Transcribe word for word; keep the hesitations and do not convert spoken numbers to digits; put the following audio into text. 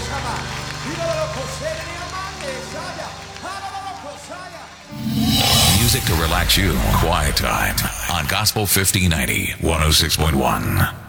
Music to relax you. Quiet time on Gospel fifteen ninety, one oh six point one.